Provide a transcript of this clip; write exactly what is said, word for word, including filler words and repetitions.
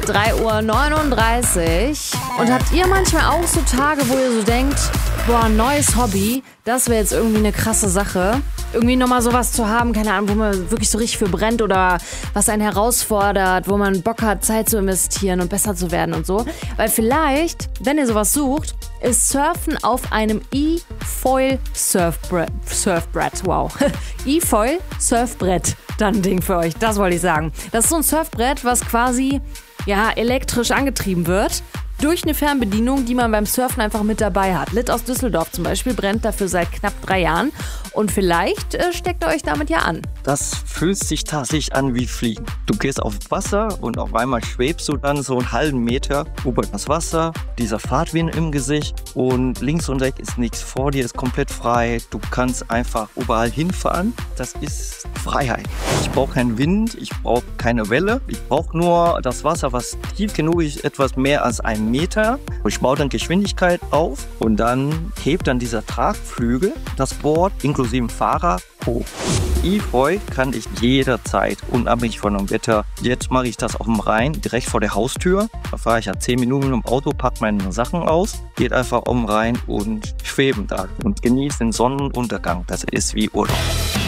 drei Uhr neununddreißig. Und habt ihr manchmal auch so Tage, wo ihr so denkt, boah, neues Hobby, das wäre jetzt irgendwie eine krasse Sache. Irgendwie nochmal sowas zu haben, keine Ahnung, wo man wirklich so richtig für brennt oder was einen herausfordert, wo man Bock hat, Zeit zu investieren und besser zu werden und so. Weil vielleicht, wenn ihr sowas sucht, ist Surfen auf einem E-Foil Surfbrett, Surfbrett, wow, E-Foil Surfbrett, dann ein Ding für euch, das wollte ich sagen. Das ist so ein Surfbrett, was quasi, ja, elektrisch angetrieben wird. Durch eine Fernbedienung, die man beim Surfen einfach mit dabei hat. Lit aus Düsseldorf zum Beispiel brennt dafür seit knapp drei Jahren. Und vielleicht äh, steckt ihr euch damit ja an. Das fühlt sich tatsächlich an wie Fliegen. Du gehst auf Wasser und auf einmal schwebst du dann so einen halben Meter über das Wasser. Dieser Fahrtwind im Gesicht und links und rechts ist nichts. Vor dir ist komplett frei. Du kannst einfach überall hinfahren. Das ist Freiheit. Ich brauche keinen Wind, ich brauche keine Welle. Ich brauche nur das Wasser, was tief genug ist, etwas mehr als ein Meter. Ich baue dann Geschwindigkeit auf und dann hebt dann dieser Tragflügel das Board inklusive Fahrer hoch. E-Foil kann ich jederzeit, unabhängig von dem Wetter. Jetzt mache ich das auf dem Rhein, direkt vor der Haustür. Da fahre ich ja zehn Minuten im Auto, packe meine Sachen aus, geht einfach um Rhein und schweben da und genieße den Sonnenuntergang. Das ist wie Urlaub.